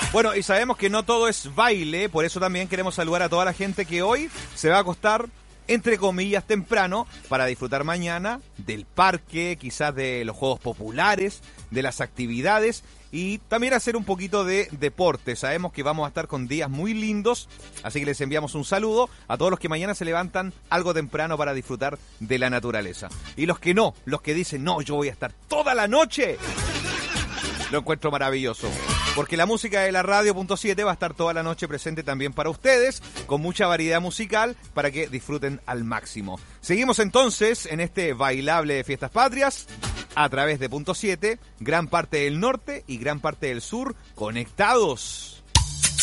Bueno, y sabemos que no todo es baile, por eso también queremos saludar a toda la gente que hoy se va a acostar, entre comillas, temprano, para disfrutar mañana del parque, quizás de los juegos populares, de las actividades y también hacer un poquito de deporte. Sabemos que vamos a estar con días muy lindos, así que les enviamos un saludo a todos los que mañana se levantan algo temprano para disfrutar de la naturaleza. Y los que no, los que dicen, no, yo voy a estar toda la noche, lo encuentro maravilloso. Porque la música de la Radio.7 va a estar toda la noche presente también para ustedes, con mucha variedad musical para que disfruten al máximo. Seguimos entonces en este bailable de Fiestas Patrias a través de .7, gran parte del norte y gran parte del sur conectados.